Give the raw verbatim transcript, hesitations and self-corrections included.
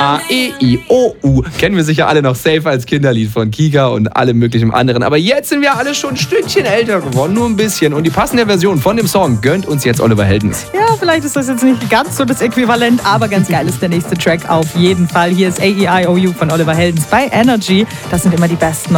A, E, I, O, U. Kennen wir sicher alle noch safe als Kinderlied von Kika und allem möglichen anderen. Aber jetzt sind wir alle schon ein Stückchen älter geworden, nur ein bisschen. Und die passende Version von dem Song gönnt uns jetzt Oliver Heldens. Ja, vielleicht ist das jetzt nicht ganz so das Äquivalent, aber ganz geil ist der nächste Track auf jeden Fall. Hier ist A E I O U von Oliver Heldens bei Energy. Das sind immer die besten